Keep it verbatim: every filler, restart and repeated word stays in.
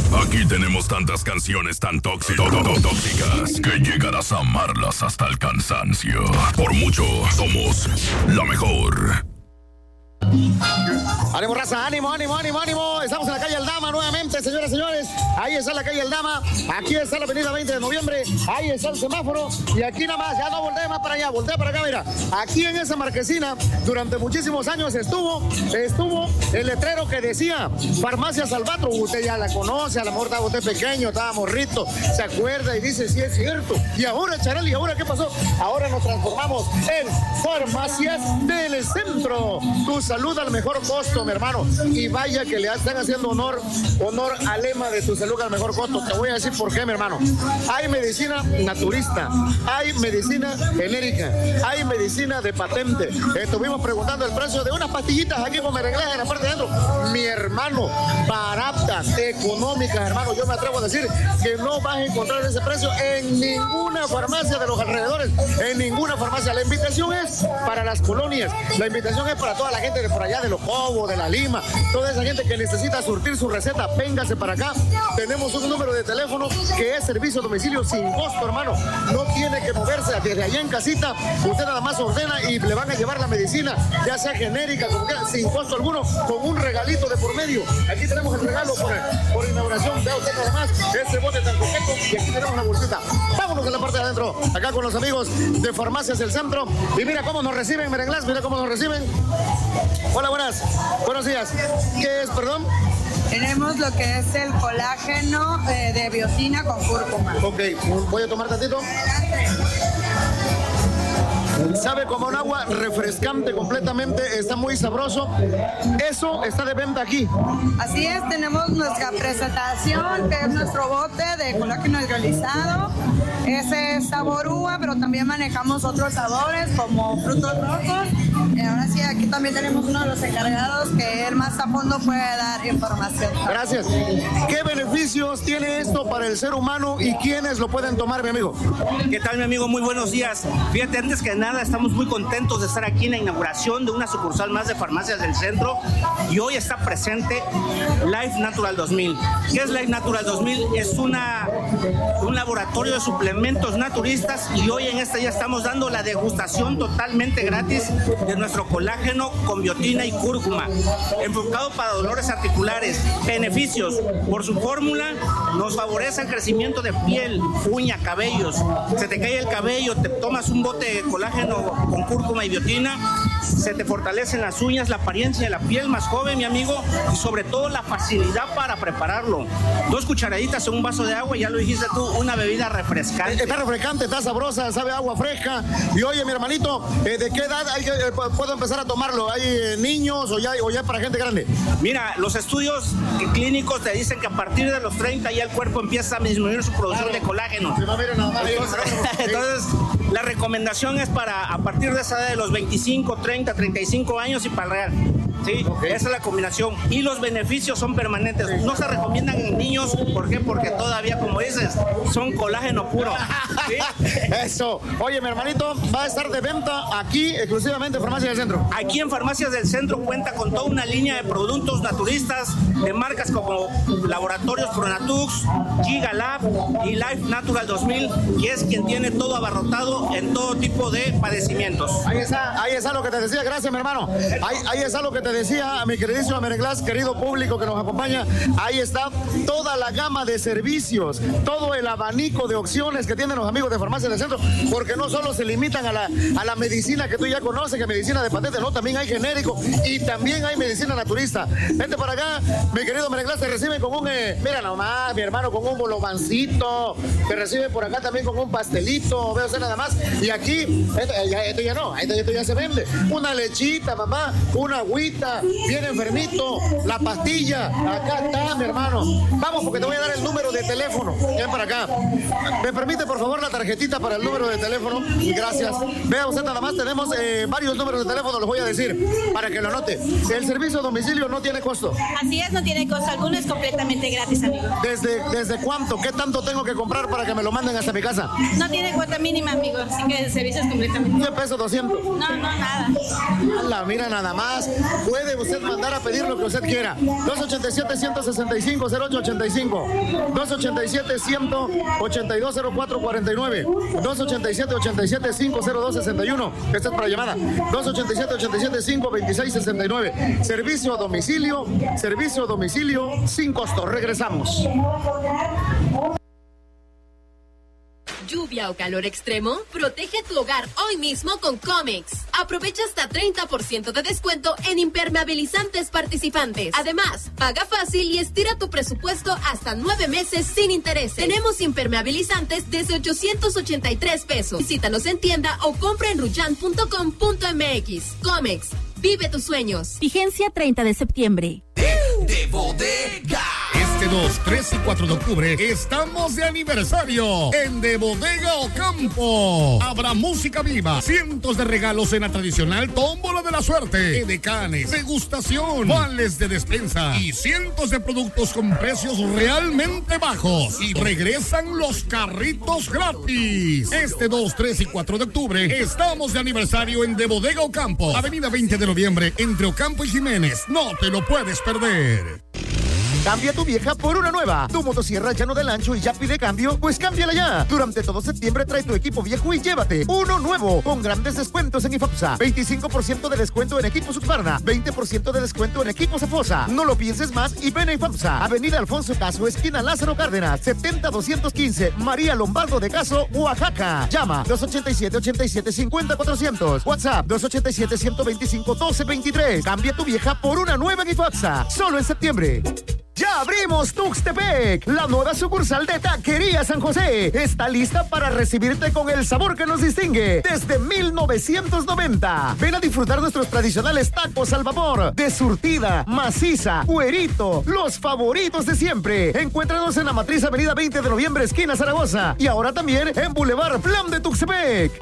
Aquí tenemos tantas canciones tan tóxicas, tóxicas que llegarás a amarlas hasta el cansancio. Por mucho, somos la mejor. Ánimo, raza, ánimo, ánimo, ánimo, ánimo. Estamos en la calle Aldama nuevamente, señoras y señores. Ahí está la calle Aldama. Aquí está la avenida veinte de noviembre. Ahí está el semáforo. Y aquí nada más, ya no voltea más para allá, voltea para acá, mira. Aquí en esa marquesina, durante muchísimos años estuvo, estuvo el letrero que decía Farmacia Salvatro. Usted ya la conoce, a lo mejor estaba usted pequeño, estaba morrito, se acuerda y dice, sí es cierto. Y ahora, Charal, ¿y ahora qué pasó? Ahora nos transformamos en Farmacias del Centro. Tu salud al mejor costo, mi hermano. Y vaya que le están haciendo honor, honor al lema de tu salud al mejor costo. Te voy a decir por qué, mi hermano. Hay medicina naturista, hay medicina genérica, hay medicina de patente. Estuvimos preguntando el precio de unas pastillitas aquí con merenglaje en la parte de adentro. Mi hermano, baratas, económicas, hermano. Yo me atrevo a decir que no vas a encontrar ese precio en ninguna farmacia de los alrededores, en ninguna farmacia. La invitación es para las colonias, la invitación es para toda la gente de por allá, de Los Cobos, de La Lima, toda esa gente que necesita surtir su receta, véngase para acá. Tenemos un número de teléfono que es servicio a domicilio sin costo, hermano. No tiene que moverse desde allá en casita. Usted nada más ordena y le van a llevar la medicina, ya sea genérica, como quiera, sin costo alguno, con un regalito de por medio. Aquí tenemos el regalo por, por inauguración. Vea usted nada más ese bote tan coqueto y aquí tenemos una bolsita. Vámonos en la parte de adentro, acá con los amigos de Farmacias del Centro. Y mira cómo nos reciben, Merenglás, mira cómo nos reciben. Hola, buenas. Buenos días. ¿Qué es, perdón? Tenemos lo que es el colágeno eh, de biotina con cúrcuma. Ok, voy a tomar tantito. Sabe como un agua refrescante completamente, está muy sabroso. Eso está de venta aquí. Así es, tenemos nuestra presentación, que es nuestro bote de colágeno hidrolizado. Ese es sabor uva, pero también manejamos otros sabores como frutos rojos. Y ahora sí, aquí también tenemos uno de los encargados que él más a fondo puede dar información. Gracias. ¿Qué beneficios tiene esto para el ser humano y quiénes lo pueden tomar, mi amigo? ¿Qué tal, mi amigo? Muy buenos días. Fíjate, antes que nada, estamos muy contentos de estar aquí en la inauguración de una sucursal más de Farmacias del Centro y hoy está presente Life Natural dos mil. ¿Qué es Life Natural dos mil? Es una, un laboratorio de suplementos naturistas y hoy en este ya estamos dando la degustación totalmente gratis de nuestro colágeno con biotina y cúrcuma, enfocado para dolores articulares. Beneficios: por su fórmula nos favorece el crecimiento de piel, uña, cabellos. Se te cae el cabello, te tomas un bote de colágeno con cúrcuma y biotina, se te fortalecen las uñas, la apariencia de la piel más joven, mi amigo, y sobre todo la facilidad para prepararlo. Dos cucharaditas en un vaso de agua, ya lo dijiste tú, una bebida refrescante. Está refrescante, está sabrosa, sabe a agua fresca. Y oye, mi hermanito, ¿de qué edad hay que, eh, puedo empezar a tomarlo? ¿Hay eh, niños o ya, o ya para gente grande? Mira, los estudios clínicos te dicen que a partir de los treinta ya el cuerpo empieza a disminuir su producción claro. de colágeno. Sí, no, mira, nada más, entonces, entonces, la recomendación es para a partir de esa edad de los veinticinco, treinta, treinta y cinco años y para el real. Sí, okay. Esa es la combinación. Y los beneficios son permanentes. No se recomiendan en niños. ¿Por qué? Porque todavía, como dices, son colágeno puro. ¿Sí? Eso. Oye, mi hermanito, va a estar de venta aquí, exclusivamente en Farmacias del Centro. Aquí en Farmacias del Centro cuenta con toda una línea de productos naturistas de marcas como Laboratorios Pronatux, Giga Lab y Life Natural dos mil, que es quien tiene todo abarrotado en todo tipo de padecimientos. Ahí está, ahí está lo que te decía. Gracias, mi hermano. Ahí, ahí está lo que te decía, mi queridísimo Merenglás, querido público que nos acompaña. Ahí está toda la gama de servicios, todo el abanico de opciones que tienen los amigos de Farmacias del Centro, porque no solo se limitan a la, a la medicina que tú ya conoces, que medicina de patente, no, también hay genérico y también hay medicina naturista. Vente para acá, mi querido Merenglás, te reciben con un, eh, mira nomás, mi hermano, con un bolovancito, te reciben por acá también con un pastelito, veo usted nada más. Y aquí, esto ya, esto ya no, esto, esto ya se vende. Una lechita, mamá, una agüita, bien enfermito, la pastilla, acá está, mi hermano. Vamos, porque te voy a dar el número de teléfono. Ven para acá. ¿Me permite, por favor, la tarjetita para el número de teléfono? Gracias. Vea usted nada más, tenemos eh, varios números de teléfono, los voy a decir, para que lo anote. El servicio a domicilio no tiene costo. Así es, no tiene costo alguno, es completamente gratis, amigo. ¿Desde, desde cuánto? ¿Qué tanto tengo que comprar para que me lo manden hasta mi casa? No tiene cuota mínima, amigo, así que el servicio es completamente ¿cien pesos, doscientos? No, no, nada. Ala, mira nada más. Puede usted mandar a pedir lo que usted quiera. dos ochenta y siete, ciento sesenta ochenta y cinco, cero ocho ochenta y cinco. dos ochenta y siete, ciento ochenta y dos, cero cuatro cuarenta y nueve. dos ochenta y siete, ochenta y siete, cinco cero dos sesenta y uno. Esta es para llamada. dos ochenta y siete, ochenta y siete, cinco veintiséis sesenta y nueve. Servicio a domicilio, servicio a domicilio sin costo. Regresamos. ¿Lluvia o calor extremo? Protege tu hogar hoy mismo con Comex. Aprovecha hasta treinta por ciento de descuento en impermeabilizantes participantes. Además, paga fácil y estira tu presupuesto hasta nueve meses sin intereses. Tenemos impermeabilizantes desde ochocientos ochenta y tres pesos. Visítanos en tienda o compra en ruyan punto com punto m x. Comex, vive tus sueños. Vigencia treinta de septiembre. De Bodega. Este dos, tres y cuatro de octubre estamos de aniversario en De Bodega Ocampo. Habrá música viva, cientos de regalos en la tradicional tómbola de la suerte, edecanes, degustación, vales de despensa y cientos de productos con precios realmente bajos. Y regresan los carritos gratis. Este dos, tres y cuatro de octubre estamos de aniversario en De Bodega Ocampo, Avenida veinte de noviembre, entre Ocampo y Jiménez. No te lo puedes perder. Cambia tu vieja por una nueva. Tu motosierra ya no del ancho y ya pide cambio, pues cámbiala ya. Durante todo septiembre trae tu equipo viejo y llévate uno nuevo con grandes descuentos en IFOPSA. veinticinco por ciento de descuento en equipos Husqvarna, veinte por ciento de descuento en equipos Cefosa. No lo pienses más y ven a IFOPSA. Avenida Alfonso Caso, esquina Lázaro Cárdenas, setenta doscientos quince, María Lombardo de Caso, Oaxaca. Llama dos ochenta y siete, ochenta y siete, cincuenta, cuatrocientos. WhatsApp dos ochenta y siete, ciento veinticinco, doce veintitrés. Cambia tu vieja por una nueva en IFOPSA. Solo en septiembre. ¡Ya abrimos Tuxtepec! La nueva sucursal de Taquería San José está lista para recibirte con el sabor que nos distingue desde mil novecientos noventa. Ven a disfrutar nuestros tradicionales tacos al vapor, de surtida, maciza, cuerito, los favoritos de siempre. Encuéntranos en la matriz Avenida veinte de noviembre, esquina Zaragoza. Y ahora también en Boulevard Plan de Tuxtepec.